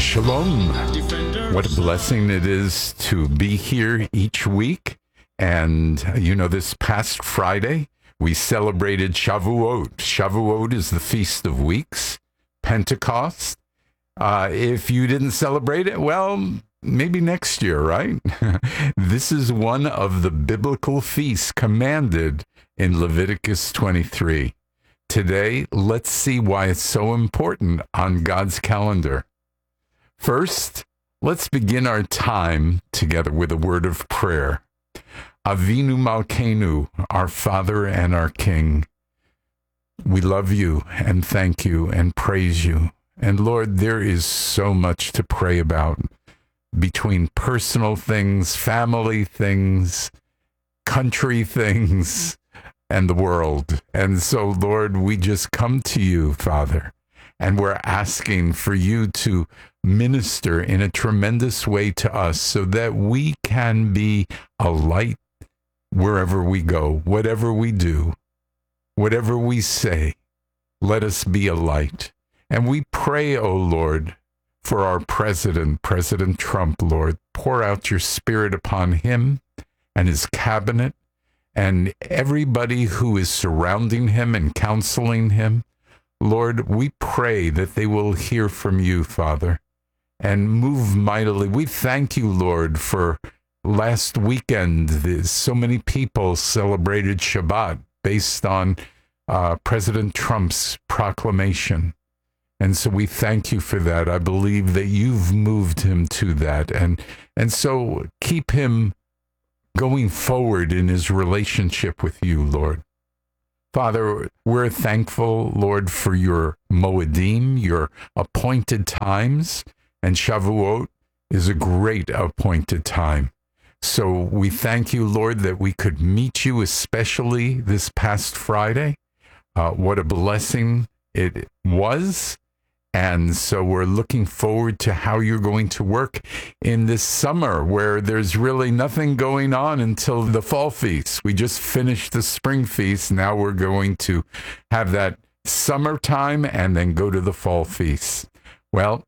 Shalom. What a blessing it is to be here each week. And, this past Friday, we celebrated Shavuot. Shavuot is the Feast of Weeks, Pentecost. If you didn't celebrate it, well, maybe next year, right? This is one of the biblical feasts commanded in Leviticus 23. Today, let's see why it's so important on God's calendar. First, let's begin our time together with a word of prayer. Avinu Malkeinu, our Father and our King, we love you and thank you and praise you. And Lord, there is so much to pray about between personal things, family things, country things, and the world. And so, Lord, we just come to you, Father, and we're asking for you to minister in a tremendous way to us so that we can be a light wherever we go, whatever we do, whatever we say, let us be a light. And we pray, O Lord, for our president, President Trump, Lord. Pour out your spirit upon him and his cabinet and everybody who is surrounding him and counseling him. Lord, we pray that they will hear from you, Father, and move mightily. We thank you, Lord, for last weekend. So many people celebrated Shabbat based on President Trump's proclamation. And so we thank you for that. I believe that you've moved him to that. And so keep him going forward in his relationship with you, Lord. Father, we're thankful, Lord, for your Moedim, your appointed times, and Shavuot is a great appointed time. So we thank you, Lord, that we could meet you, especially this past Friday. What a blessing it was. And so we're looking forward to how you're going to work in this summer where there's really nothing going on until the fall feast. We just finished the spring feast. Now we're going to have that summertime and then go to the fall feast. Well,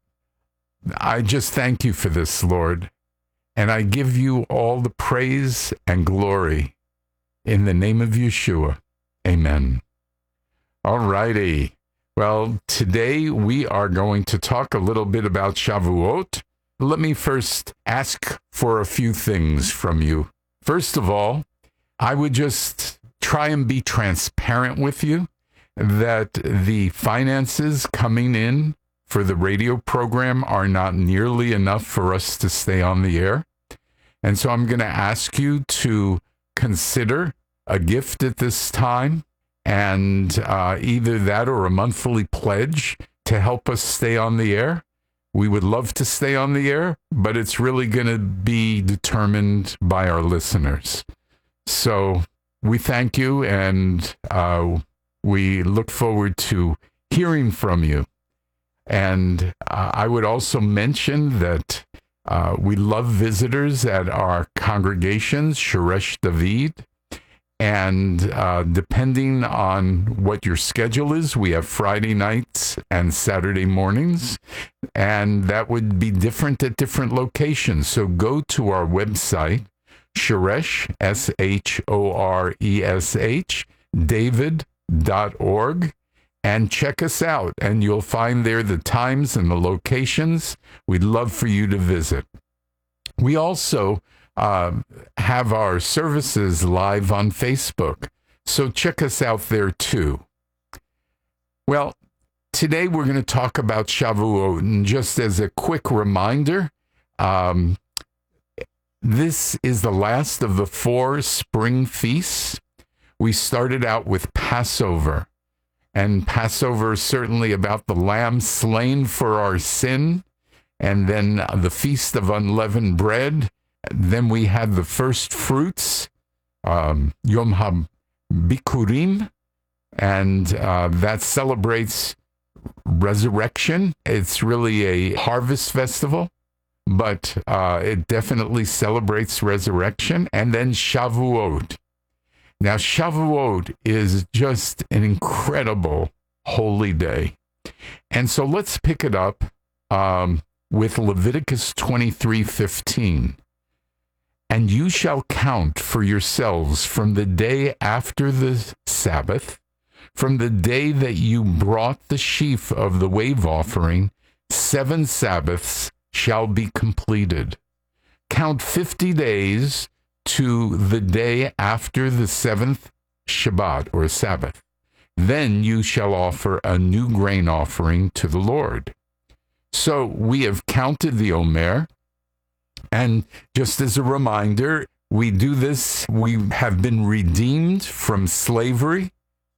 I just thank you for this, Lord. And I give you all the praise and glory in the name of Yeshua. Amen. All righty. Well, today we are going to talk a little bit about Shavuot. Let me first ask for a few things from you. First of all, I would just try and be transparent with you that the finances coming in for the radio program are not nearly enough for us to stay on the air. And so I'm going to ask you to consider a gift at this time. And either that or a monthly pledge to help us stay on the air. We would love to stay on the air, but it's really going to be determined by our listeners. So we thank you, and we look forward to hearing from you. And I would also mention that we love visitors at our congregations, Shoresh David. And depending on what your schedule is, we have Friday nights and Saturday mornings, and that would be different at different locations. So go to our website, Shoresh, Shoresh, David.org, and check us out. And you'll find there the times and the locations. We'd love for you to visit. We also have our services live on Facebook. So check us out there too. Well, today we're going to talk about Shavuot. And just as a quick reminder, this is the last of the 4 spring feasts. We started out with Passover. And Passover is certainly about the lamb slain for our sin. And then the Feast of Unleavened Bread. Then we had the first fruits, Yom HaBikurim, and that celebrates resurrection. It's really a harvest festival, but it definitely celebrates resurrection. And then Shavuot. Now, Shavuot is just an incredible holy day. And so let's pick it up with Leviticus 23:15. And you shall count for yourselves from the day after the Sabbath, from the day that you brought the sheaf of the wave offering, 7 Sabbaths shall be completed. Count 50 days to the day after the 7th Shabbat or Sabbath. Then you shall offer a new grain offering to the Lord. So we have counted the Omer. And just as a reminder, we do this, we have been redeemed from slavery,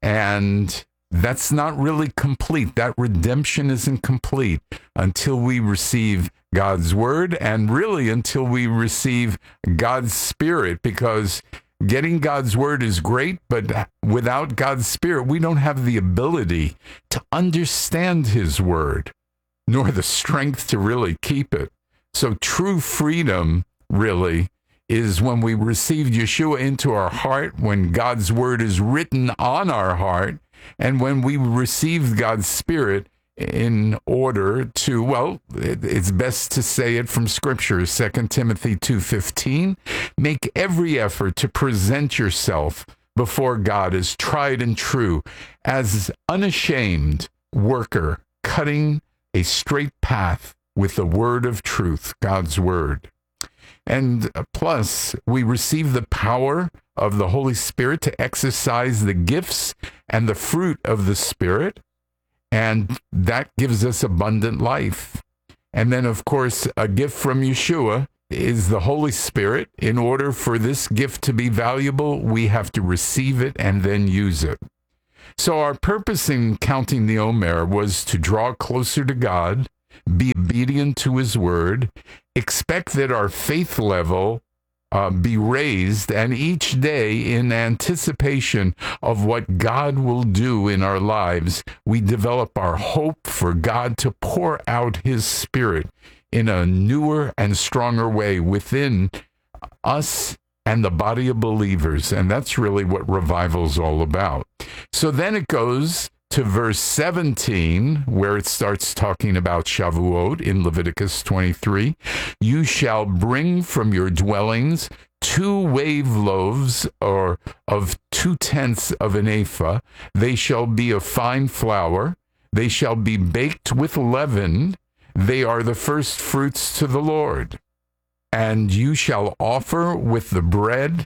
and that's not really complete. That redemption isn't complete until we receive God's word and really until we receive God's Spirit, because getting God's word is great, but without God's Spirit, we don't have the ability to understand his word, nor the strength to really keep it. So true freedom, really, is when we receive Yeshua into our heart, when God's word is written on our heart, and when we receive God's Spirit in order to, well, it's best to say it from Scripture, 2 Timothy 2:15, make every effort to present yourself before God as tried and true, as unashamed worker, cutting a straight path with the word of truth, God's word. And plus, we receive the power of the Holy Spirit to exercise the gifts and the fruit of the Spirit, and that gives us abundant life. And then, of course, a gift from Yeshua is the Holy Spirit. In order for this gift to be valuable, we have to receive it and then use it. So our purpose in counting the Omer was to draw closer to God, be obedient to his word, expect that our faith level be raised, and each day in anticipation of what God will do in our lives, we develop our hope for God to pour out his Spirit in a newer and stronger way within us and the body of believers. And that's really what revival is all about. So then it goes to verse 17, where it starts talking about Shavuot in Leviticus 23. You shall bring from your dwellings 2 wave loaves, or of 2/10 of an ephah. They shall be of fine flour. They shall be baked with leaven. They are the first fruits to the Lord. And you shall offer with the bread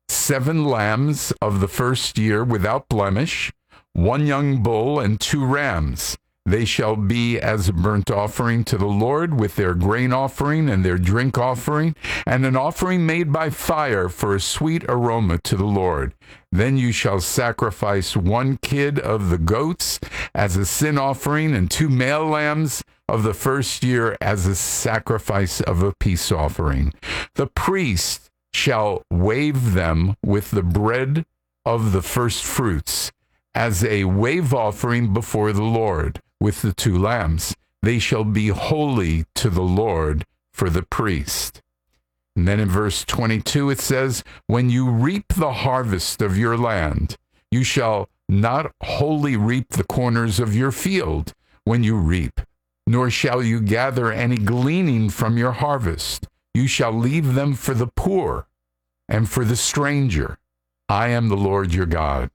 7 lambs of the first year without blemish, 1 young bull and 2 rams. They shall be as a burnt offering to the Lord, with their grain offering and their drink offering, and an offering made by fire for a sweet aroma to the Lord. Then you shall sacrifice 1 kid of the goats as a sin offering, and 2 male lambs of the first year as a sacrifice of a peace offering. The priest shall wave them with the bread of the first fruits as a wave offering before the Lord with the 2 lambs. They shall be holy to the Lord for the priest. And then in verse 22 it says, when you reap the harvest of your land, you shall not wholly reap the corners of your field when you reap, nor shall you gather any gleaning from your harvest. You shall leave them for the poor and for the stranger. I am the Lord your God.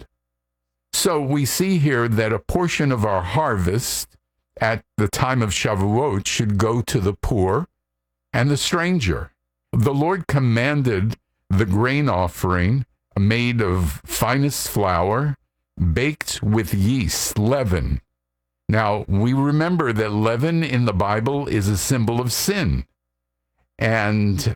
So we see here that a portion of our harvest at the time of Shavuot should go to the poor and the stranger. The Lord commanded the grain offering made of finest flour, baked with yeast, leaven. Now, we remember that leaven in the Bible is a symbol of sin. And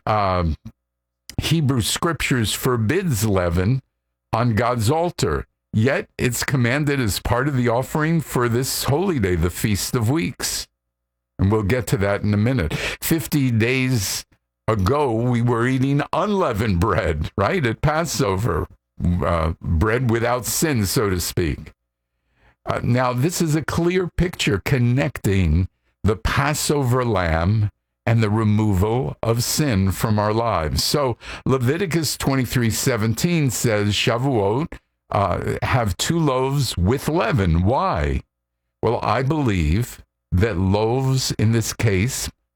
Hebrew scriptures forbids leaven on God's altar. Yet it's commanded as part of the offering for this holy day, the Feast of Weeks. And we'll get to that in a minute. 50 days ago, we were eating unleavened bread, right? At Passover, bread without sin, so to speak. Now, this is a clear picture connecting the Passover lamb and the removal of sin from our lives. So Leviticus 23:17 says, Shavuot, have 2 loaves with leaven. Why? Well, I believe that loaves in this case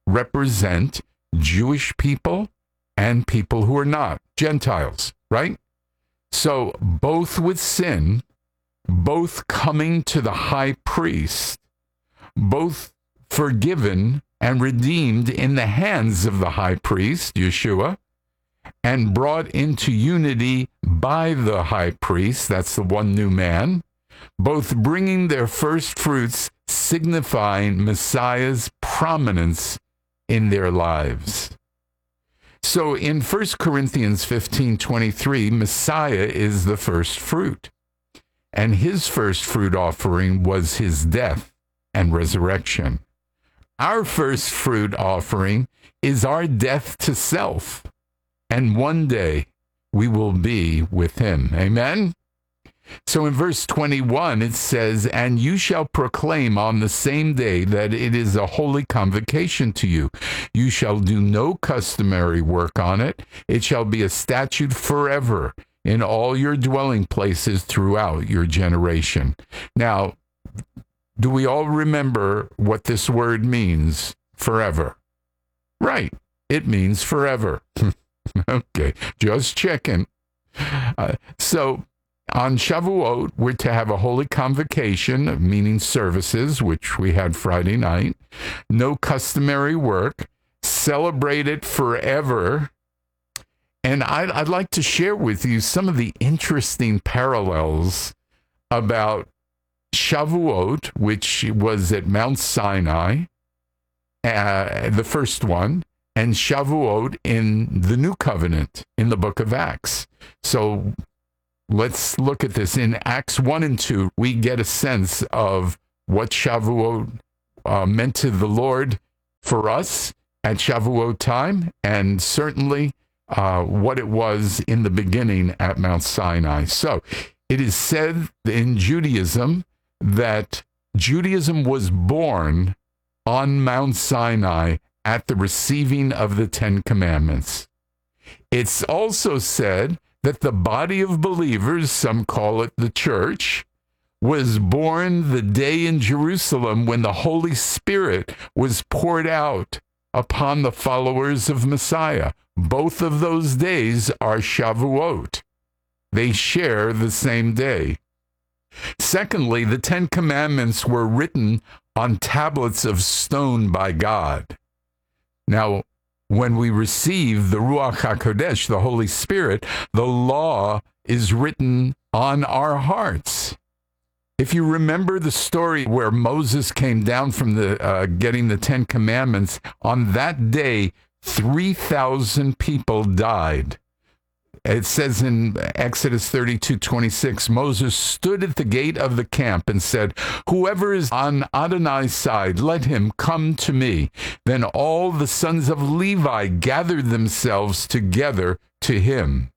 represent Jewish people and people who are not, Gentiles, right? So both with sin, both coming to the high priest, both forgiven and redeemed in the hands of the high priest, Yeshua, and brought into unity by the high priest, that's the one new man, both bringing their first fruits, signifying Messiah's prominence in their lives. So in 1 Corinthians 15:23, Messiah is the first fruit, and his first fruit offering was his death and resurrection. Our first fruit offering is our death to self, and one day we will be with him. Amen? So in verse 21, it says, "And you shall proclaim on the same day that it is a holy convocation to you. You shall do no customary work on it. It shall be a statute forever in all your dwelling places throughout your generation." Now, do we all remember what this word means, forever? Right. It means forever. Okay, just checking. So on Shavuot, we're to have a holy convocation, meaning services, which we had Friday night. No customary work. Celebrate it forever. And I'd like to share with you some of the interesting parallels about Shavuot, which was at Mount Sinai, the first one, and Shavuot in the New Covenant in the book of Acts. So let's look at this. In Acts 1 and 2, we get a sense of what Shavuot meant to the Lord for us at Shavuot time, and certainly what it was in the beginning at Mount Sinai. So it is said in Judaism that Judaism was born on Mount Sinai at the receiving of the Ten Commandments. It's also said that the body of believers, some call it the church, was born the day in Jerusalem when the Holy Spirit was poured out upon the followers of Messiah. Both of those days are Shavuot. They share the same day. Secondly, the Ten Commandments were written on tablets of stone by God. Now, when we receive the Ruach HaKodesh, the Holy Spirit, the law is written on our hearts. If you remember the story where Moses came down from getting the Ten Commandments, on that day, 3,000 people died. It says in Exodus 32:26, Moses stood at the gate of the camp and said, "Whoever is on Adonai's side, let him come to me." Then all the sons of Levi gathered themselves together to him.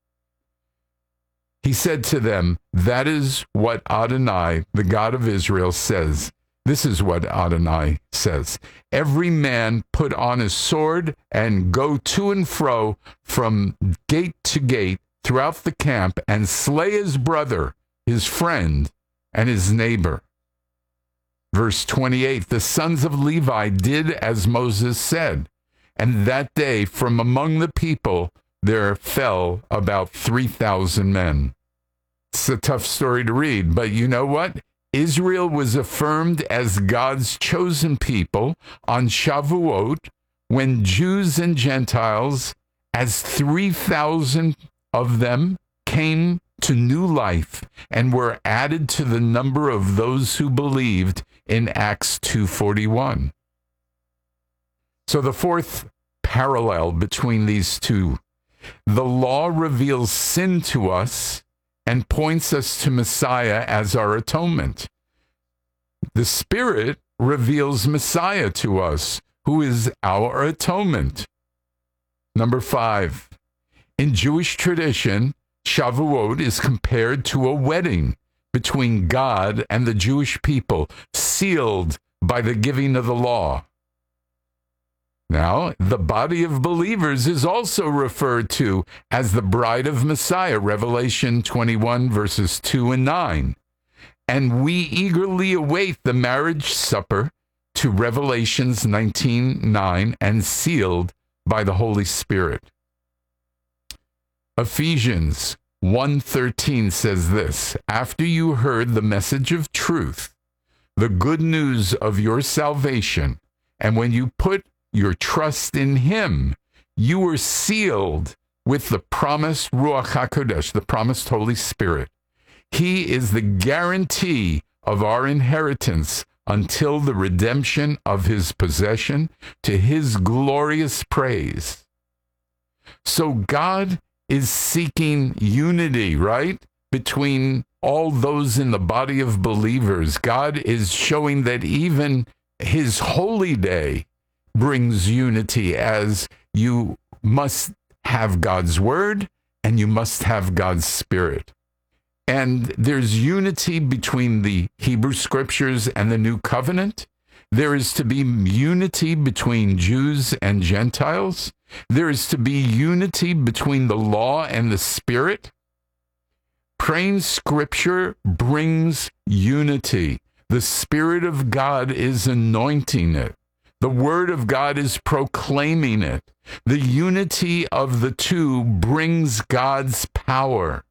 He said to them, "That is what Adonai, the God of Israel, says." This is what Adonai says. "Every man put on his sword and go to and fro from gate to gate throughout the camp and slay his brother, his friend, and his neighbor." Verse 28, the sons of Levi did as Moses said, and that day from among the people there fell about 3,000 men. It's a tough story to read, but you know what? Israel was affirmed as God's chosen people on Shavuot when Jews and Gentiles, as 3,000 of them, came to new life and were added to the number of those who believed in Acts 2:41. So the fourth parallel between these two, the law reveals sin to us and points us to Messiah as our atonement. The Spirit reveals Messiah to us, who is our atonement. Number 5, in Jewish tradition, Shavuot is compared to a wedding between God and the Jewish people, sealed by the giving of the law. Now, the body of believers is also referred to as the bride of Messiah, Revelation 21, verses 2 and 9. And we eagerly await the marriage supper to Revelations 19:9 and sealed by the Holy Spirit. Ephesians 1:13 says this, after you heard the message of truth, the good news of your salvation, and when you put your trust in him, you were sealed with the promised Ruach HaKodesh, the promised Holy Spirit. He is the guarantee of our inheritance until the redemption of his possession to his glorious praise. So God is seeking unity, right? Between all those in the body of believers. God is showing that even his holy day brings unity, as you must have God's word and you must have God's spirit. And there's unity between the Hebrew scriptures and the new covenant. There is to be unity between Jews and Gentiles. There is to be unity between the law and the spirit. Praying scripture brings unity. The Spirit of God is anointing it. The Word of God is proclaiming it. The unity of the two brings God's power.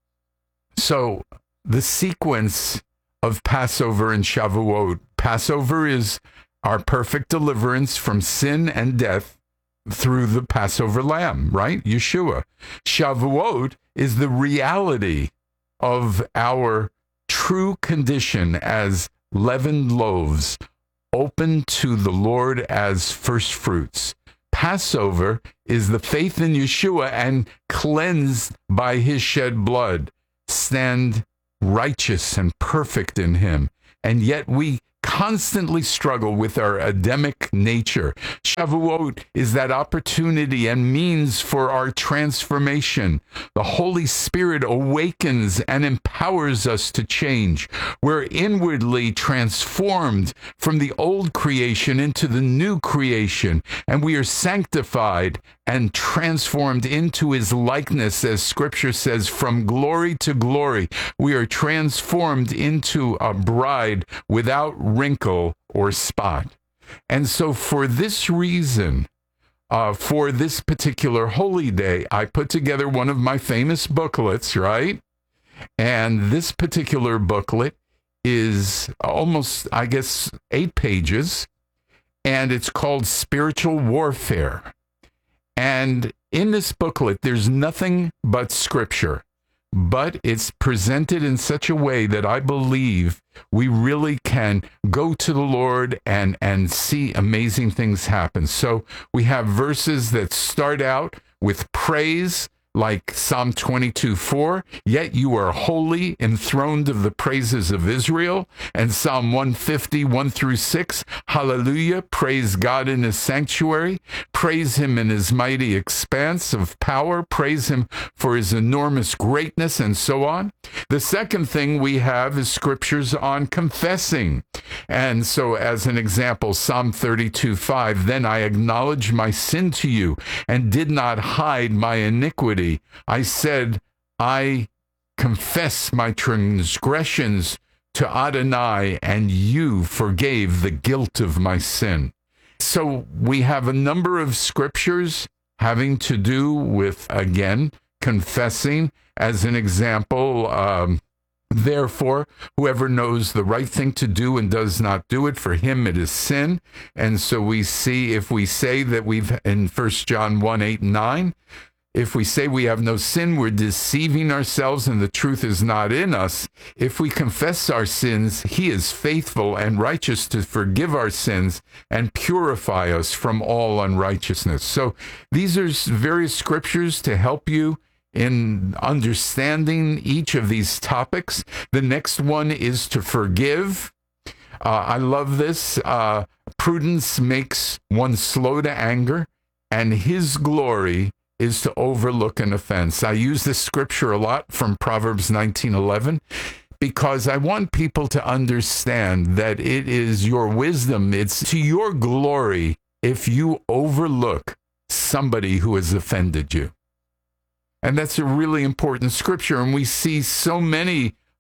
So the sequence of Passover and Shavuot. Passover is our perfect deliverance from sin and death through the Passover lamb, right? Yeshua. Shavuot is the reality of our true condition as leavened loaves, open to the Lord as first fruits. Passover is the faith in Yeshua and cleansed by his shed blood. Stand righteous and perfect in him. And yet we constantly struggle with our Adamic nature. Shavuot is that opportunity and means for our transformation. The Holy Spirit awakens and empowers us to change. We're inwardly transformed from the old creation into the new creation, and we are sanctified and transformed into his likeness, as Scripture says, from glory to glory. We are transformed into a bride without wrinkle or spot. And so for this reason, for this particular holy day, I put together one of my famous booklets, right? And this particular booklet is almost, 8 pages, and it's called Spiritual Warfare. And in this booklet, there's nothing but scripture, but it's presented in such a way that I believe we really can go to the Lord and see amazing things happen. So we have verses that start out with praise, like Psalm 22:4, yet you are holy, enthroned of the praises of Israel, and Psalm 150, 1-6, hallelujah, praise God in his sanctuary, praise him in his mighty expanse of power, praise him for his enormous greatness, and so on. The second thing we have is scriptures on confessing. And so as an example, Psalm 32:5, then I acknowledged my sin to you and did not hide my iniquity. I said, I confess my transgressions to Adonai, and you forgave the guilt of my sin. So we have a number of scriptures having to do with, again, confessing. As an example, therefore, whoever knows the right thing to do and does not do it, for him it is sin. And so we see, if we say that we've, in 1 John 1:8-9, if we say we have no sin, we're deceiving ourselves and the truth is not in us. If we confess our sins, he is faithful and righteous to forgive our sins and purify us from all unrighteousness. So these are various scriptures to help you in understanding each of these topics. The next one is to forgive. I love this. Prudence makes one slow to anger, and his glory is to overlook an offense. I use this scripture a lot from Proverbs 19:11 because I want people to understand that it is your wisdom, it's to your glory if you overlook somebody who has offended you. And that's a really important scripture, and we see so many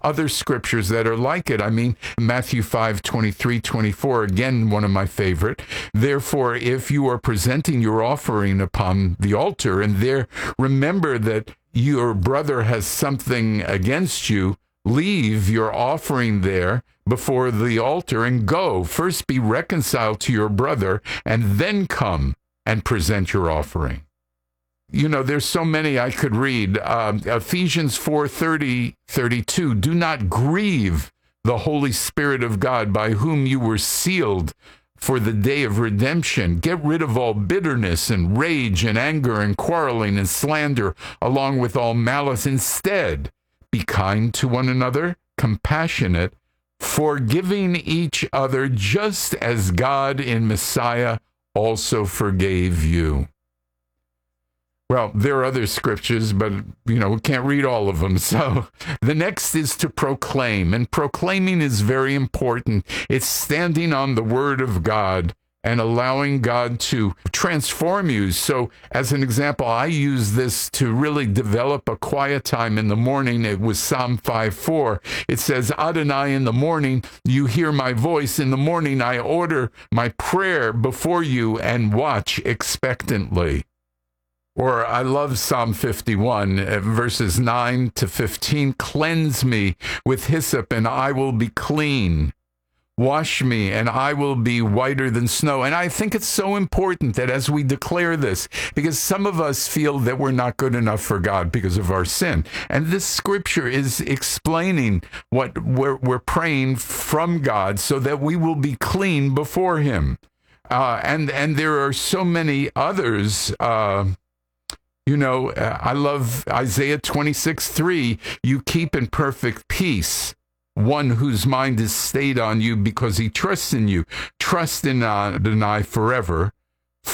other scriptures that are like it. I mean, Matthew 5:23-24, again, one of my favorite. Therefore, if you are presenting your offering upon the altar, and there remember that your brother has something against you, leave your offering there before the altar and go. First be reconciled to your brother, and then come and present your offering. You know, there's so many I could read. Ephesians 4:30-32, do not grieve the Holy Spirit of God, by whom you were sealed for the day of redemption. Get rid of all bitterness and rage and anger and quarreling and slander, along with all malice. Instead, be kind to one another, compassionate, forgiving each other, just as God in Messiah also forgave you. Well, there are other scriptures, but, we can't read all of them. So the next is to proclaim, and proclaiming is very important. It's standing on the word of God and allowing God to transform you. So as an example, I use this to really develop a quiet time in the morning. It was Psalm 5:4. It says, Adonai, in the morning, you hear my voice. In the morning, I order my prayer before you and watch expectantly. Or I love Psalm 51, verses 9-15. Cleanse me with hyssop, and I will be clean. Wash me, and I will be whiter than snow. And I think it's so important that as we declare this, because some of us feel that we're not good enough for God because of our sin. And this scripture is explaining what we're praying from God so that we will be clean before him. And there are so many others. I love Isaiah 26:3. You keep in perfect peace one whose mind is stayed on you because he trusts in you. Trust in Adonai forever.